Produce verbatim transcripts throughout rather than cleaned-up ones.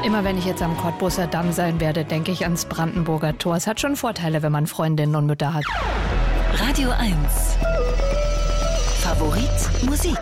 Immer wenn ich jetzt am Cottbuser Damm sein werde, denke ich ans Brandenburger Tor. Es hat schon Vorteile, wenn man Freundinnen und Mütter hat. Radio eins. Favorit Musik.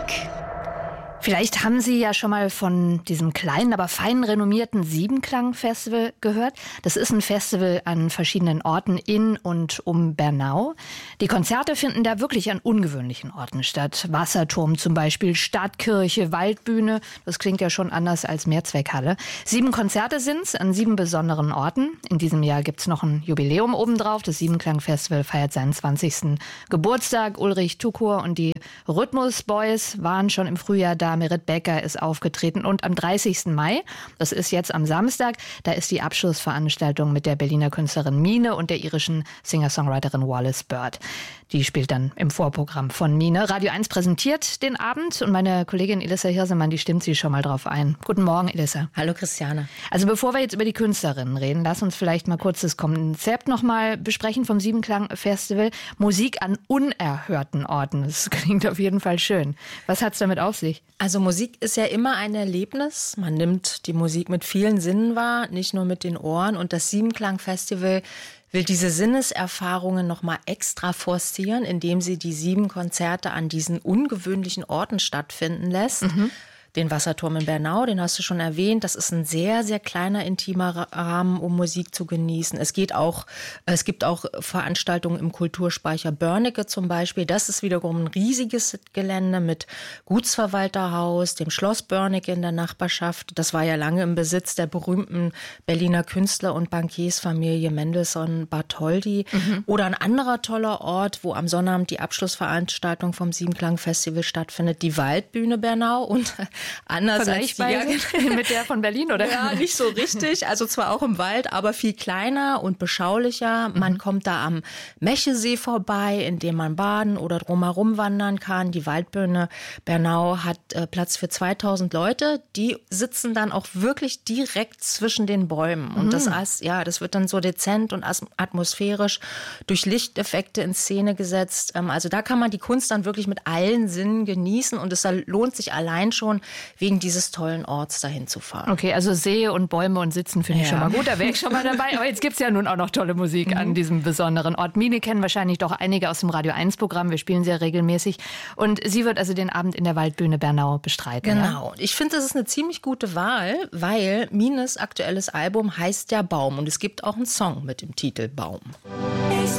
Vielleicht haben Sie ja schon mal von diesem kleinen, aber fein renommierten Siebenklang-Festival gehört. Das ist ein Festival an verschiedenen Orten in und um Bernau. Die Konzerte finden da wirklich an ungewöhnlichen Orten statt. Wasserturm zum Beispiel, Stadtkirche, Waldbühne. Das klingt ja schon anders als Mehrzweckhalle. Sieben Konzerte sind's an sieben besonderen Orten. In diesem Jahr gibt's noch ein Jubiläum obendrauf. Das Siebenklang-Festival feiert seinen zwanzigsten Geburtstag. Ulrich Tukur und die Rhythmus Boys waren schon im Frühjahr da. Merit Becker ist aufgetreten und am dreißigsten Mai, das ist jetzt am Samstag, da ist die Abschlussveranstaltung mit der Berliner Künstlerin Mine und der irischen Singer-Songwriterin Wallace Bird. Die spielt dann im Vorprogramm von Mine. Radio eins präsentiert den Abend und meine Kollegin Elissa Hirsemann, die stimmt sie schon mal drauf ein. Guten Morgen, Elissa. Hallo, Christiane. Also bevor wir jetzt über die Künstlerinnen reden, lass uns vielleicht mal kurz das Konzept noch mal besprechen vom Siebenklang-Festival. Musik an unerhörten Orten. Das klingt auf jeden Fall schön. Was hat's damit auf sich? Also Musik ist ja immer ein Erlebnis. Man nimmt die Musik mit vielen Sinnen wahr, nicht nur mit den Ohren. Und das Siebenklang-Festival will diese Sinneserfahrungen noch mal extra forcieren, indem sie die sieben Konzerte an diesen ungewöhnlichen Orten stattfinden lässt. Mhm. Den Wasserturm in Bernau, den hast du schon erwähnt. Das ist ein sehr, sehr kleiner, intimer Rahmen, um Musik zu genießen. Es geht auch, es gibt auch Veranstaltungen im Kulturspeicher Börnecke zum Beispiel. Das ist wiederum ein riesiges Gelände mit Gutsverwalterhaus, dem Schloss Börnecke in der Nachbarschaft. Das war ja lange im Besitz der berühmten Berliner Künstler- und Bankiersfamilie Mendelssohn-Bartholdy. Mhm. Oder ein anderer toller Ort, wo am Sonnabend die Abschlussveranstaltung vom Siebenklang-Festival stattfindet, die Waldbühne Bernau. Und anders als die, ja, mit der von Berlin, oder? Ja, nicht so richtig. Also zwar auch im Wald, aber viel kleiner und beschaulicher. Man mhm. kommt da am Mechesee vorbei, in dem man baden oder drumherum wandern kann. Die Waldbühne Bernau hat äh, Platz für zweitausend Leute. Die sitzen dann auch wirklich direkt zwischen den Bäumen. Und mhm. das, ja, das wird dann so dezent und atmosphärisch durch Lichteffekte in Szene gesetzt. Ähm, also da kann man die Kunst dann wirklich mit allen Sinnen genießen. Und es lohnt sich allein schon, wegen dieses tollen Orts dahin zu fahren. Okay, also See und Bäume und Sitzen finde ich ja schon mal gut, da wäre ich schon mal dabei. Aber jetzt gibt es ja nun auch noch tolle Musik mhm. an diesem besonderen Ort. Mine kennen wahrscheinlich doch einige aus dem Radio eins Programm, wir spielen sehr regelmäßig. Und sie wird also den Abend in der Waldbühne Bernau bestreiten. Genau, ja? Ich finde, das ist eine ziemlich gute Wahl, weil Mines aktuelles Album heißt ja Baum und es gibt auch einen Song mit dem Titel Baum. Ich